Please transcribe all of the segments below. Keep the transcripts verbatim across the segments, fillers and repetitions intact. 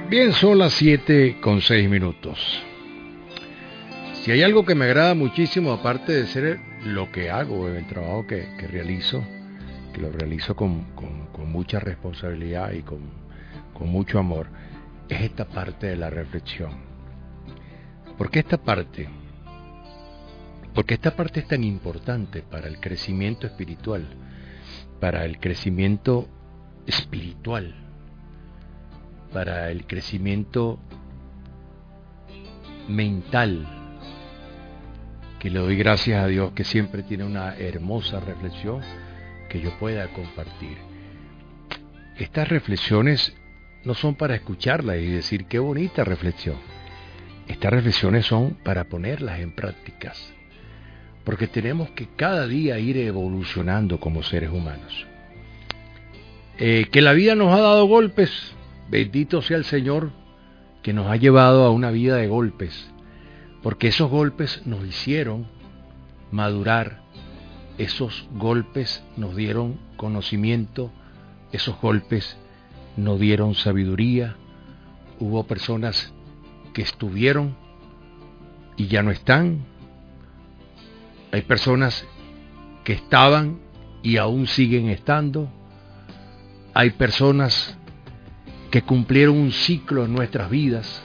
Bien, son las siete con seis minutos. Si hay algo que me agrada muchísimo, aparte de ser lo que hago, el trabajo que, que realizo, que lo realizo con, con, con mucha responsabilidad y con, con mucho amor, es esta parte de la reflexión. ¿Por qué esta parte? Porque esta parte es tan importante para el crecimiento espiritual, para el crecimiento espiritual, para el crecimiento mental, que le doy gracias a Dios que siempre tiene una hermosa reflexión que yo pueda compartir. Estas reflexiones no son para escucharlas y decir qué bonita reflexión. Estas reflexiones son para ponerlas en prácticas, porque tenemos que cada día ir evolucionando como seres humanos. Eh, que la vida nos ha dado golpes, bendito sea el Señor, que nos ha llevado a una vida de golpes, porque esos golpes nos hicieron madurar, esos golpes nos dieron conocimiento, esos golpes nos dieron sabiduría. Hubo personas que estuvieron y ya no están. Hay personas que estaban y aún siguen estando. Hay personas que cumplieron un ciclo en nuestras vidas,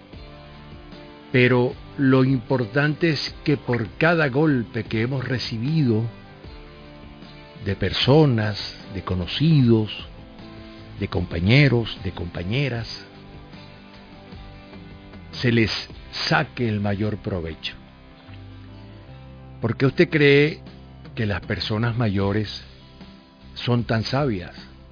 pero lo importante es que por cada golpe que hemos recibido de personas, de conocidos, de compañeros, de compañeras, se les saque el mayor provecho. ¿Por qué usted cree que las personas mayores son tan sabias?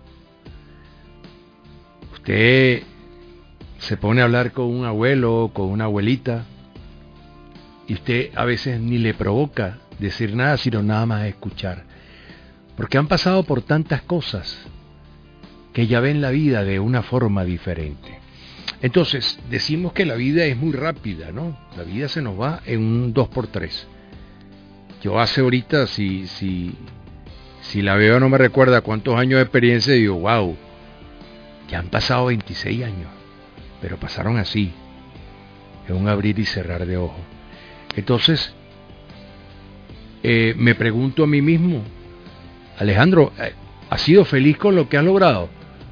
Usted se pone a hablar con un abuelo o con una abuelita y usted a veces ni le provoca decir nada, sino nada más escuchar, porque han pasado por tantas cosas que ya ven la vida de una forma diferente. Entonces decimos que la vida es muy rápida, ¿no? La vida se nos va en un dos por tres. Yo hace ahorita, si, si, si la veo no me recuerda cuántos años de experiencia, y digo, wow, ya han pasado veintiséis años, pero pasaron así, en un abrir y cerrar de ojos. Entonces, eh, me pregunto a mí mismo, Alejandro, ¿has sido feliz con lo que has logrado?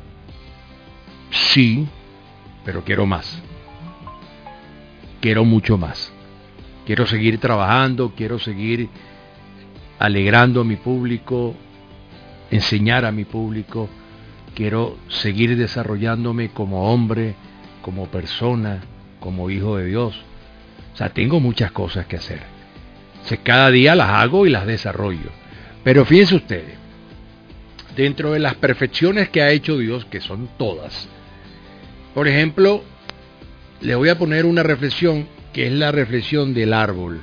Sí, pero quiero más. Quiero mucho más. Quiero seguir trabajando, quiero seguir alegrando a mi público, enseñar a mi público. Quiero seguir desarrollándome como hombre, como persona, como hijo de Dios. O sea, tengo muchas cosas que hacer. O sea, cada día las hago y las desarrollo. Pero fíjense ustedes, dentro de las perfecciones que ha hecho Dios, que son todas, por ejemplo, le voy a poner una reflexión, que es la reflexión del árbol.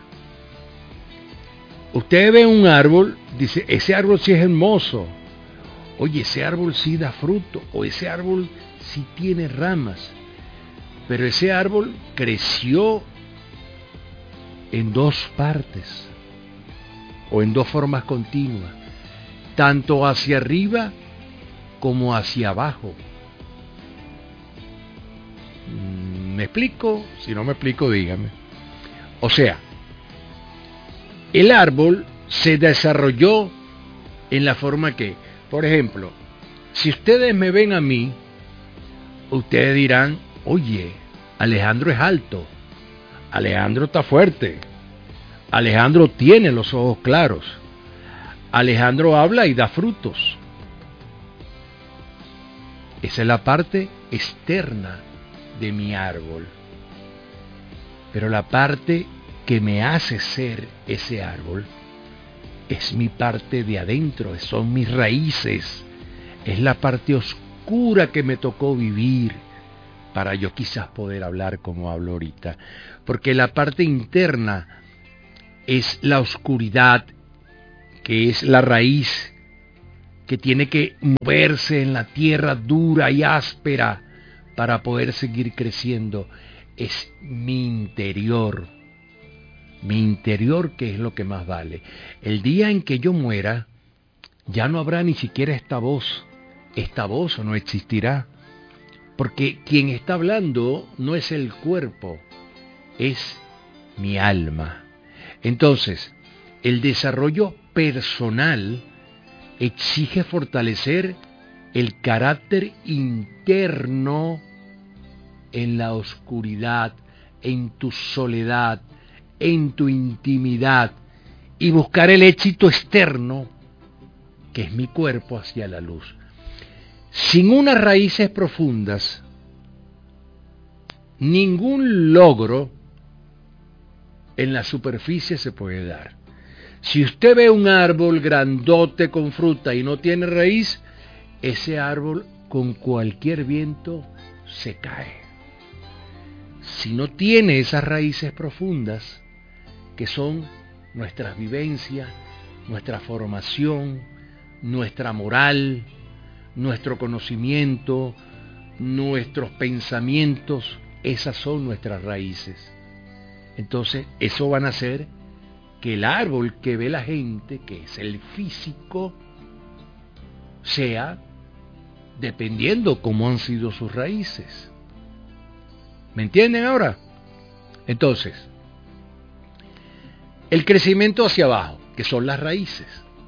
Usted ve un árbol, dice, ese árbol sí es hermoso. Oye, ese árbol sí da fruto, o ese árbol sí tiene ramas, pero ese árbol creció en dos partes, o en dos formas continuas, tanto hacia arriba como hacia abajo. ¿Me explico? Si no me explico, dígame. O sea, el árbol se desarrolló en la forma que, por ejemplo, si ustedes me ven a mí, ustedes dirán, oye, Alejandro es alto, Alejandro está fuerte, Alejandro tiene los ojos claros, Alejandro habla y da frutos. Esa es la parte externa de mi árbol. Pero la parte que me hace ser ese árbol es mi parte de adentro, son mis raíces, es la parte oscura que me tocó vivir para yo quizás poder hablar como hablo ahorita, porque la parte interna es la oscuridad, que es la raíz que tiene que moverse en la tierra dura y áspera para poder seguir creciendo. Es mi interior, mi interior que es lo que más vale. El día en que yo muera, ya no habrá ni siquiera esta voz, esta voz no existirá, Porque quien está hablando no es el cuerpo, es mi alma. Entonces, el desarrollo personal exige fortalecer el carácter interno en la oscuridad, en tu soledad, en tu intimidad, y buscar el éxito externo, que es mi cuerpo, hacia la luz. Sin unas raíces profundas, ningún logro en la superficie se puede dar. Si usted ve un árbol grandote con fruta y no tiene raíz, ese árbol con cualquier viento se cae. Si no tiene esas raíces profundas, que son nuestras vivencias, nuestra formación, nuestra moral, nuestro conocimiento, nuestros pensamientos, esas son nuestras raíces. Entonces, eso van a hacer que el árbol que ve la gente, que es el físico, sea dependiendo cómo han sido sus raíces. ¿Me entienden ahora? Entonces, el crecimiento hacia abajo, que son las raíces.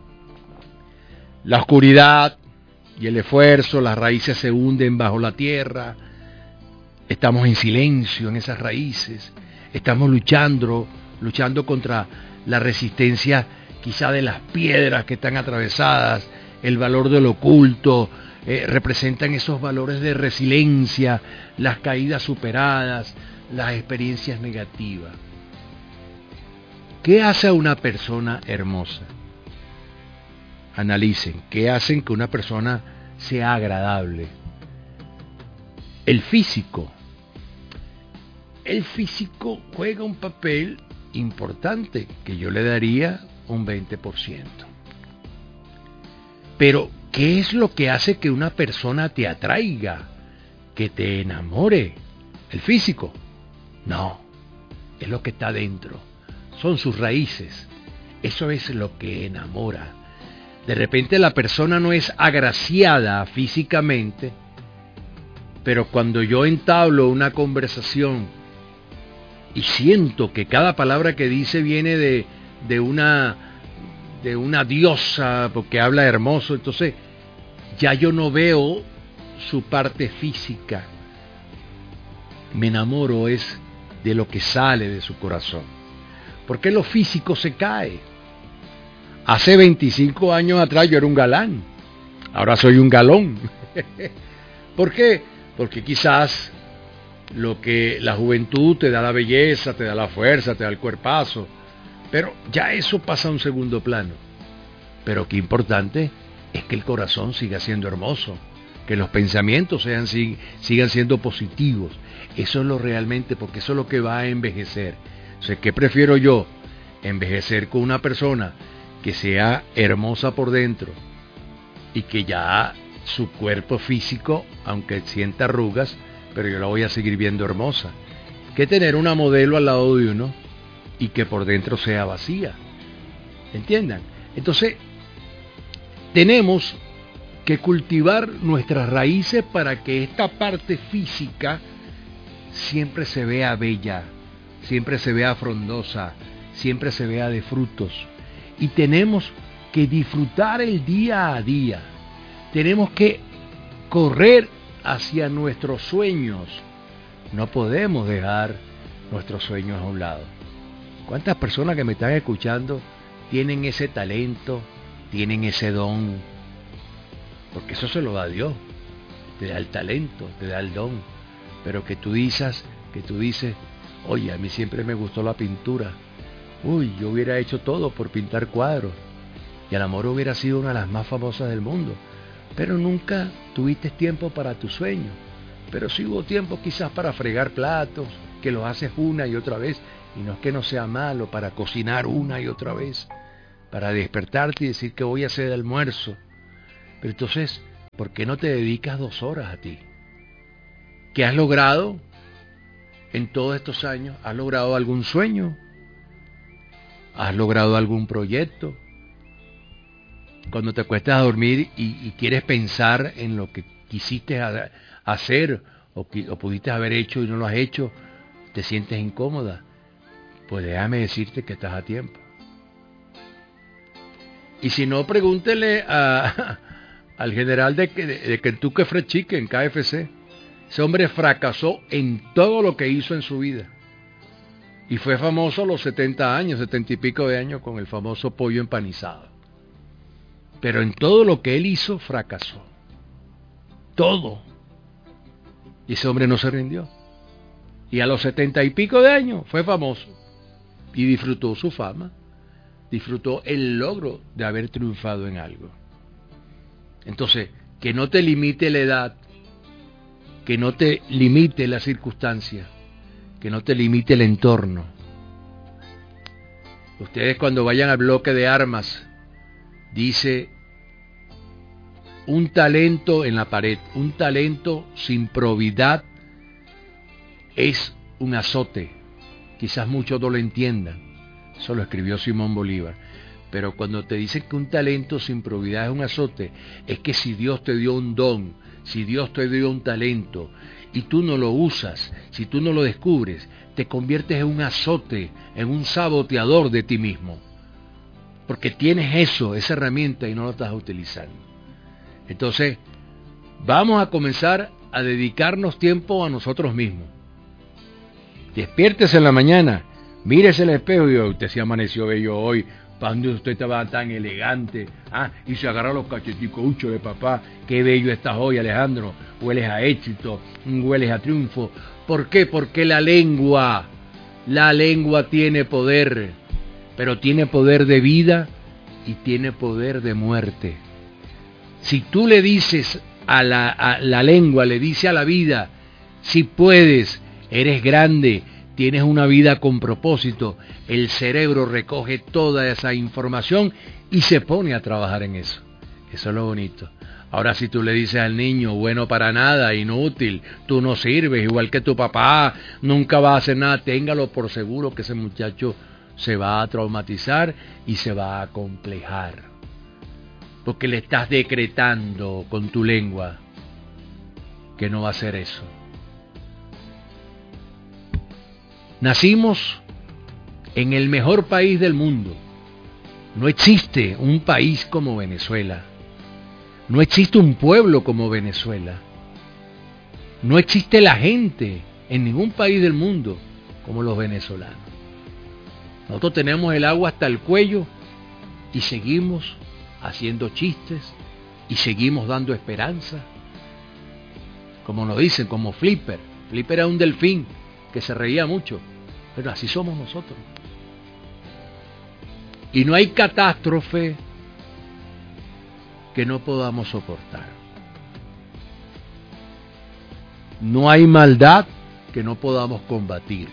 La oscuridad y el esfuerzo, las raíces se hunden bajo la tierra, estamos en silencio en esas raíces, estamos luchando, luchando contra la resistencia quizá de las piedras que están atravesadas, el valor del oculto, eh, representan esos valores de resiliencia, las caídas superadas, las experiencias negativas. ¿Qué hace a una persona hermosa? Analicen, ¿qué hacen que una persona sea agradable? El físico. El físico juega un papel importante, que yo le daría un veinte por ciento. Pero, ¿qué es lo que hace que una persona te atraiga, que te enamore? ¿El físico? No, es lo que está dentro, son sus raíces, eso es lo que enamora. De repente la persona no es agraciada físicamente, pero cuando yo entablo una conversación y siento que cada palabra que dice viene de, de una de una diosa, porque habla hermoso, entonces ya yo no veo su parte física. Me enamoro es de lo que sale de su corazón. Porque lo físico se cae. Hace veinticinco años atrás yo era un galán, ahora soy un galón. ¿Por qué? Porque quizás lo que la juventud te da la belleza, te da la fuerza, te da el cuerpazo, pero ya eso pasa a un segundo plano. Pero qué importante es que el corazón siga siendo hermoso, que los pensamientos sean, sigan siendo positivos. Eso es lo realmente, porque eso es lo que va a envejecer. O sea, ¿qué prefiero yo? Envejecer con una persona que sea hermosa por dentro y que ya su cuerpo físico, aunque sienta arrugas, pero yo la voy a seguir viendo hermosa, que tener una modelo al lado de uno y que por dentro sea vacía. ¿Entiendan? Entonces, tenemos que cultivar nuestras raíces para que esta parte física siempre se vea bella, siempre se vea frondosa, siempre se vea de frutos. Y tenemos que disfrutar el día a día. Tenemos que correr hacia nuestros sueños. No podemos dejar nuestros sueños a un lado. ¿Cuántas personas que me están escuchando tienen ese talento, tienen ese don? Porque eso se lo da Dios. Te da el talento, te da el don. Pero que tú dices, que tú dices, oye, a mí siempre me gustó la pintura. Uy, yo hubiera hecho todo por pintar cuadros. Y el amor hubiera sido una de las más famosas del mundo. Pero nunca tuviste tiempo para tu sueño. Pero sí hubo tiempo quizás para fregar platos, que los haces una y otra vez. Y no es que no sea malo, para cocinar una y otra vez. Para despertarte y decir que voy a hacer el almuerzo. Pero entonces, ¿por qué no te dedicas dos horas a ti? ¿Qué has logrado en todos estos años? ¿Has logrado algún sueño? ¿Has logrado algún proyecto? Cuando te acuestas a dormir y, y quieres pensar en lo que quisiste hacer o, o pudiste haber hecho y no lo has hecho, te sientes incómoda, pues déjame decirte que estás a tiempo. Y si no, pregúntele a, al general de, de, de Kentucky Fried Chicken, K F C. Ese hombre fracasó en todo lo que hizo en su vida. Y fue famoso a los setenta años, setenta y pico de años, con el famoso pollo empanizado. Pero en todo lo que él hizo, fracasó. Todo. Y ese hombre no se rindió. Y a los setenta y pico de años fue famoso. Y disfrutó su fama. Disfrutó el logro de haber triunfado en algo. Entonces, que no te limite la edad, que no te limite la circunstancia, que no te limite el entorno. Ustedes cuando vayan al bloque de armas, dice un talento en la pared, un talento sin probidad es un azote. Quizás muchos no lo entiendan. Eso lo escribió Simón Bolívar. Pero cuando te dicen que un talento sin probidad es un azote, es que si Dios te dio un don, si Dios te dio un talento, y tú no lo usas, si tú no lo descubres, te conviertes en un azote, en un saboteador de ti mismo. Porque tienes eso, esa herramienta, y no lo estás utilizando. Entonces, vamos a comenzar a dedicarnos tiempo a nosotros mismos. Despiértese en la mañana, mírese el espejo y usted se amaneció bello hoy. ¿Para dónde usted estaba tan elegante? Ah, y se agarra los cacheticos, ucho de papá. Qué bello estás hoy, Alejandro. Hueles a éxito, hueles a triunfo. ¿Por qué? Porque la lengua, la lengua tiene poder, pero tiene poder de vida y tiene poder de muerte. Si tú le dices a la, a la lengua, le dice a la vida, si puedes, eres grande, tienes una vida con propósito, el cerebro recoge toda esa información y se pone a trabajar en eso. Eso es lo bonito. Ahora si tú le dices al niño, bueno para nada, inútil, tú no sirves, igual que tu papá, nunca va a hacer nada, téngalo por seguro que ese muchacho se va a traumatizar y se va a acomplejar. Porque le estás decretando con tu lengua que no va a hacer eso. Nacimos en el mejor país del mundo. No existe un país como Venezuela. No existe un pueblo como Venezuela. No existe la gente en ningún país del mundo como los venezolanos. Nosotros tenemos el agua hasta el cuello y seguimos haciendo chistes y seguimos dando esperanza. Como nos dicen, como Flipper. Flipper era un delfín que se reía mucho. Pero así somos nosotros. Y no hay catástrofe que no podamos soportar. No hay maldad que no podamos combatir.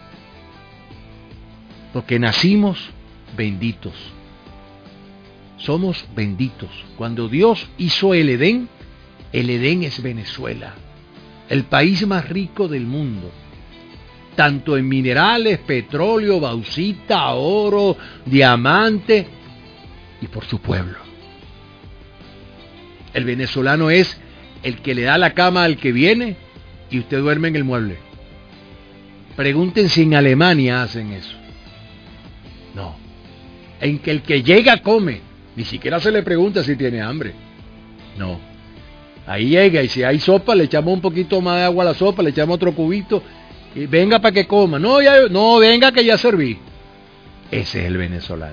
Porque nacimos benditos. Somos benditos. Cuando Dios hizo el Edén, el Edén es Venezuela, el país más rico del mundo. Tanto en minerales, petróleo, bauxita, oro, diamante y por su pueblo. El venezolano es el que le da la cama al que viene y usted duerme en el mueble. Pregunten si en Alemania hacen eso. No. En que el que llega come, ni siquiera se le pregunta si tiene hambre. No. Ahí llega y si hay sopa le echamos un poquito más de agua a la sopa, le echamos otro cubito. Y venga para que coma. No, ya, no, venga que ya serví. Ese es el venezolano.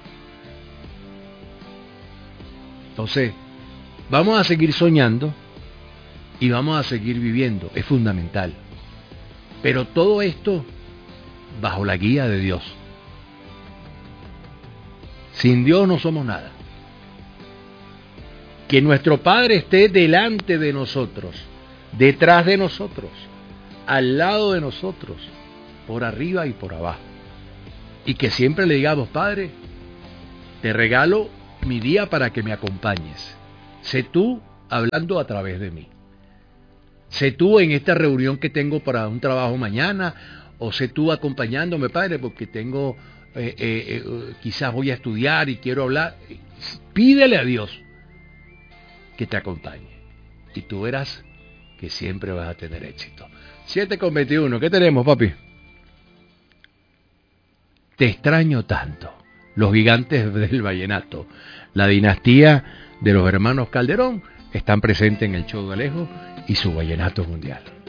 Entonces, vamos a seguir soñando y vamos a seguir viviendo. Es fundamental. Pero todo esto bajo la guía de Dios. Sin Dios no somos nada. Que nuestro Padre esté delante de nosotros, detrás de nosotros, al lado de nosotros, por arriba y por abajo. Y que siempre le digamos, Padre, te regalo mi día para que me acompañes. Sé tú hablando a través de mí. Sé tú en esta reunión que tengo para un trabajo mañana, o sé tú acompañándome, Padre, porque tengo, eh, eh, eh, quizás voy a estudiar y quiero hablar. Pídele a Dios que te acompañe. Y tú verás que siempre vas a tener éxito. siete con veintiuno, ¿qué tenemos, papi? Te extraño tanto. Los gigantes del vallenato, la dinastía de los hermanos Calderón, están presentes en el show de Alejo y su vallenato mundial.